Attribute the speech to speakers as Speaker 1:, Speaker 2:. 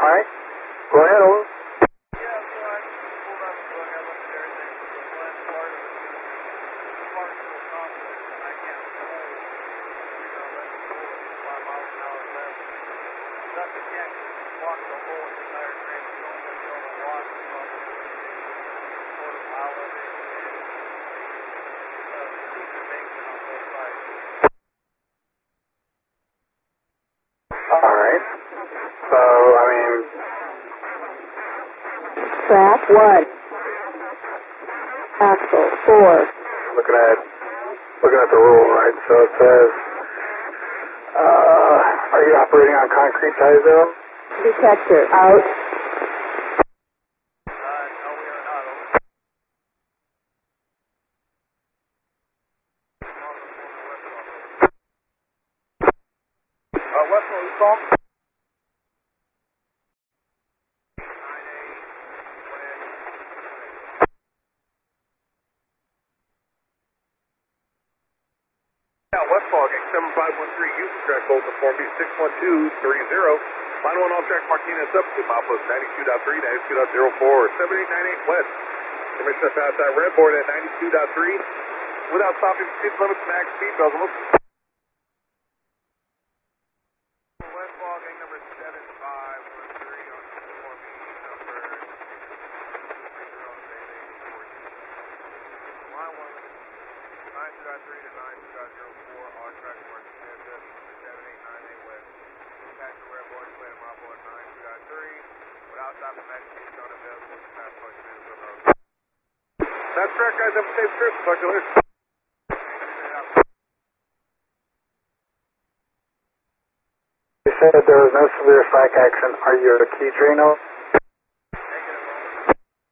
Speaker 1: Alright, go ahead, over. Alright, so, I mean...
Speaker 2: Track 1. Axle 4.
Speaker 1: Looking at the rule, right? So it says, are you operating on concrete tie zero?
Speaker 2: Detector out.
Speaker 1: No, we are not. Westmore, who's calling? Westfall, gang 7513, Houston track, hold the 4B 61230. Line 1 on track, Martinez up to Milepost 92.3, 92.04, 7898 west. Permission to pass that red board at 92.3 without stopping speed limits, max speed bells. Westfall, gang number 7513 on 4B number 630. Line 1. 92.3 to 92.04, on track Martinez up to 7898 west. Pass the red board, play my board 92.3. Without stopping, max speed on available to pass Martinez on the road. That's correct, guys. Have a safe trip. Talk to you later. You said there was no severe psych action. Are you a key Drano?